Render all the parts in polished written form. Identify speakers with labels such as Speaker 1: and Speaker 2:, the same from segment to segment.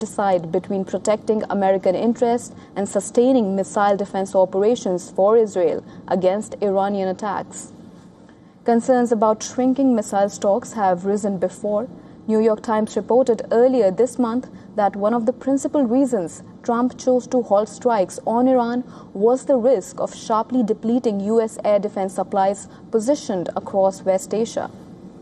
Speaker 1: decide between protecting American interests and sustaining missile defense operations for Israel against Iranian attacks. Concerns about shrinking missile stocks have risen before. New York Times reported earlier this month that one of the principal reasons Trump chose to halt strikes on Iran was the risk of sharply depleting U.S. air defense supplies positioned across West Asia.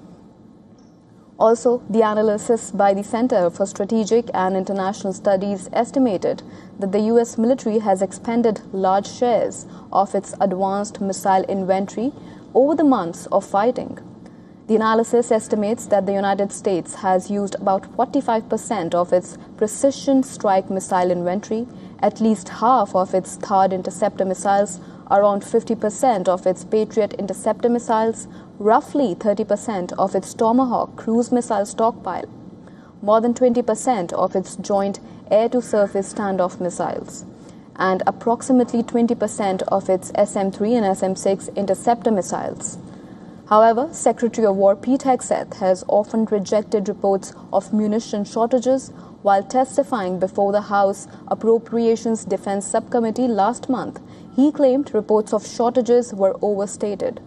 Speaker 1: Also, the analysis by the Center for Strategic and International Studies estimated that the U.S. military has expended large shares of its advanced missile inventory over the months of fighting. The analysis estimates that the United States has used about 45% of its precision strike missile inventory, at least half of its THAAD interceptor missiles, around 50% of its Patriot interceptor missiles, roughly 30% of its Tomahawk cruise missile stockpile, more than 20% of its joint air-to-surface standoff missiles, and approximately 20% of its SM-3 and SM-6 interceptor missiles. However, Secretary of War Pete Hegseth has often rejected reports of munition shortages while testifying before the House Appropriations Defense Subcommittee last month. He claimed reports of shortages were overstated.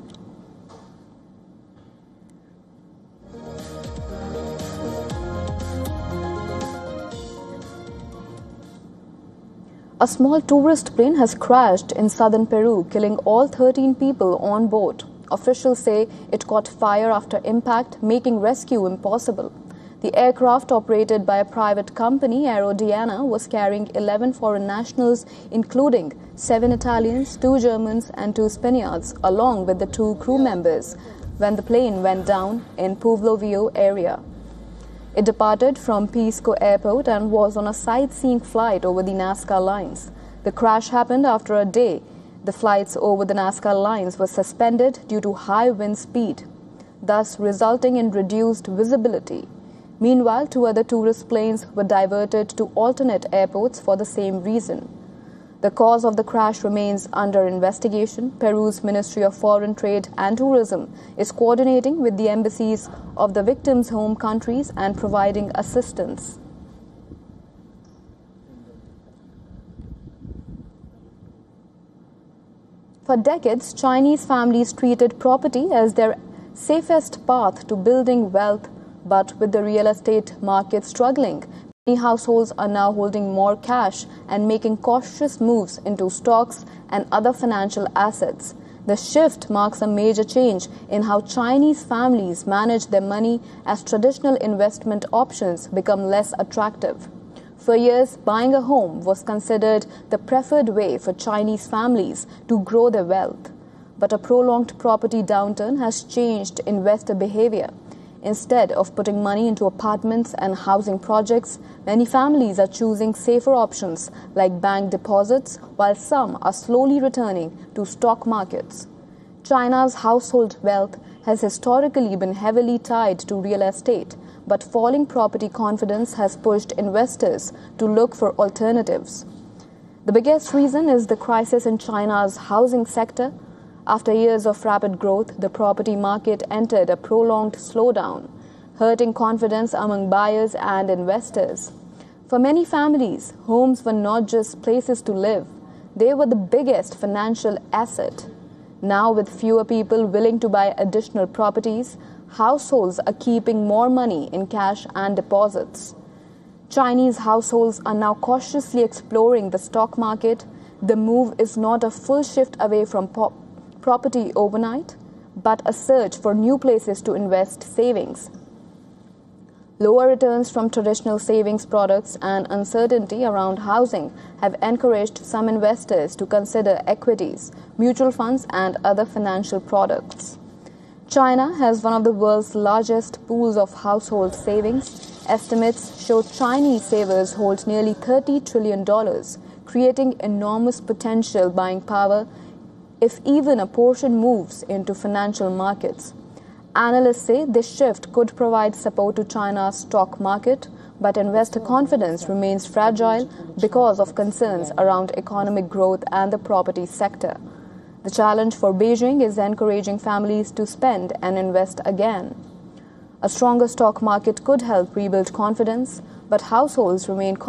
Speaker 1: A small tourist plane has crashed in southern Peru, killing all 13 people on board. Officials say it caught fire after impact, making rescue impossible. The aircraft, operated by a private company, Aerodiana, was carrying 11 foreign nationals, including 7 Italians, 2 Germans and 2 Spaniards, along with the 2 crew members, when the plane went down in Pueblo Viejo area. It departed from Pisco Airport and was on a sightseeing flight over the Nazca lines. The crash happened after a day. The flights over the Nazca lines were suspended due to high wind speed, thus resulting in reduced visibility. Meanwhile, 2 other tourist planes were diverted to alternate airports for the same reason. The cause of the crash remains under investigation. Peru's Ministry of Foreign Trade and Tourism is coordinating with the embassies of the victims' home countries and providing assistance. For decades, Chinese families treated property as their safest path to building wealth, but with the real estate market struggling, many households are now holding more cash and making cautious moves into stocks and other financial assets. The shift marks a major change in how Chinese families manage their money as traditional investment options become less attractive. For years, buying a home was considered the preferred way for Chinese families to grow their wealth. But a prolonged property downturn has changed investor behavior. Instead of putting money into apartments and housing projects, many families are choosing safer options like bank deposits, while some are slowly returning to stock markets. China's household wealth has historically been heavily tied to real estate, but falling property confidence has pushed investors to look for alternatives. The biggest reason is the crisis in China's housing sector. After years of rapid growth, the property market entered a prolonged slowdown, hurting confidence among buyers and investors. For many families, homes were not just places to live, they were the biggest financial asset. Now, with fewer people willing to buy additional properties, households are keeping more money in cash and deposits. Chinese households are now cautiously exploring the stock market. The move is not a full shift away from property overnight, but a search for new places to invest savings. Lower returns from traditional savings products and uncertainty around housing have encouraged some investors to consider equities, mutual funds, and other financial products. China has one of the world's largest pools of household savings. Estimates show Chinese savers hold nearly $30 trillion, creating enormous potential buying power if even a portion moves into financial markets. Analysts say this shift could provide support to China's stock market, but investor confidence remains fragile because of concerns around economic growth and the property sector. The challenge for Beijing is encouraging families to spend and invest again. A stronger stock market could help rebuild confidence, but households remain